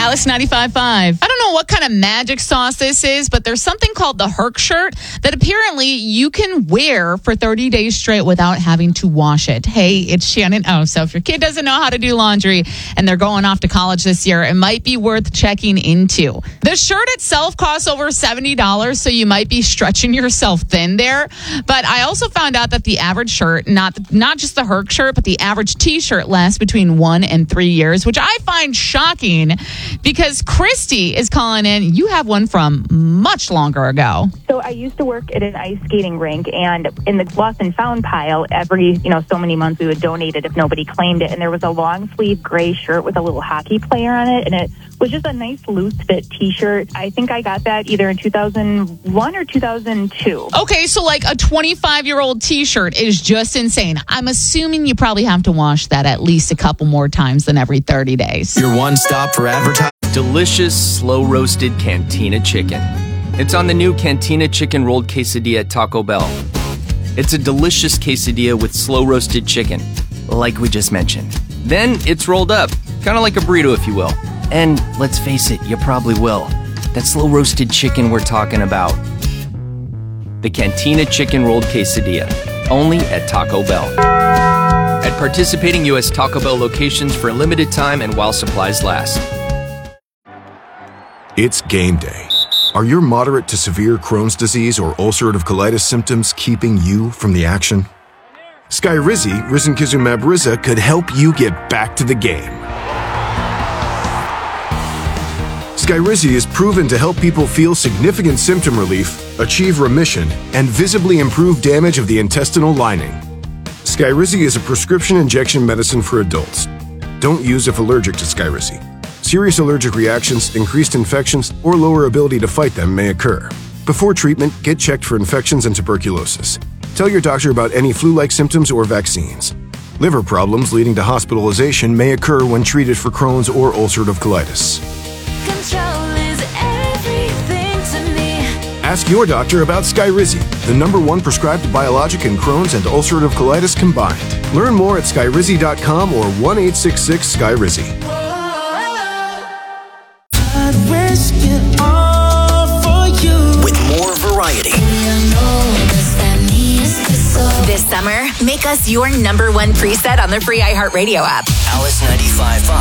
Alice 95.5. I don't know what kind of magic sauce this is, but there's something called the Herc shirt that apparently you can wear for 30 days straight without having to wash it. Hey, it's Shannon O. So if your kid doesn't know how to do laundry and they're going off to college this year, it might be worth checking into. The shirt itself costs over $70, so you might be stretching yourself thin there. But I also found out that the average shirt, not just the Herc shirt, but the average T-shirt lasts between 1 and 3 years, which I find shocking because Christy is calling in. You have one from much longer ago. So I used to work at an ice skating rink, and in the lost and found pile, every so many months we would donate it if nobody claimed it. And there was a long sleeve gray shirt with a little hockey player on it, and it was just a nice loose fit T-shirt. I think I got that either in 2001 or 2002. Okay, so like a 25-year-old T-shirt is just insane. I'm assuming you probably have to wash that at least a couple more times than every 30 days. Your one stop for advertising. Delicious, slow-roasted Cantina chicken. It's on the new Cantina chicken rolled quesadilla at Taco Bell. It's a delicious quesadilla with slow-roasted chicken, like we just mentioned. Then it's rolled up, kind of like a burrito, if you will. And let's face it, you probably will. That slow-roasted chicken we're talking about. The Cantina chicken rolled quesadilla, only at Taco Bell. At participating U.S. Taco Bell locations for a limited time and while supplies last. It's game day. Are your moderate to severe Crohn's disease or ulcerative colitis symptoms keeping you from the action? Skyrizi, risankizumab Riza, could help you get back to the game. Skyrizi is proven to help people feel significant symptom relief, achieve remission, and visibly improve damage of the intestinal lining. Skyrizi is a prescription injection medicine for adults. Don't use if allergic to Skyrizi. Serious allergic reactions, increased infections, or lower ability to fight them may occur. Before treatment, get checked for infections and tuberculosis. Tell your doctor about any flu-like symptoms or vaccines. Liver problems leading to hospitalization may occur when treated for Crohn's or ulcerative colitis. Control is everything to me. Ask your doctor about Skyrizi, the #1 prescribed biologic in Crohn's and ulcerative colitis combined. Learn more at skyrizi.com or 1-866-SKYRIZI. With more variety. This summer, make us your #1 preset on the free iHeartRadio app. Alice 95.5.